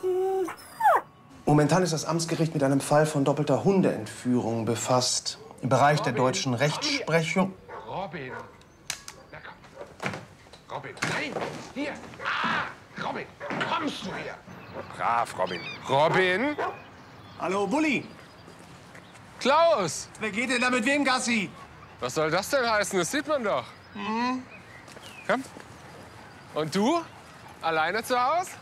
Momentan ist das Amtsgericht mit einem Fall von doppelter Hundeentführung befasst. Im Bereich der deutschen Rechtsprechung. Robin. Na komm. Robin, nein, hier. Robin, kommst du her? Brav, Robin. Robin? Hallo, Bulli. Klaus! Wer geht denn da mit wem, Gassi? Was soll das denn heißen? Das sieht man doch. Komm. Und du? Alleine zu Hause?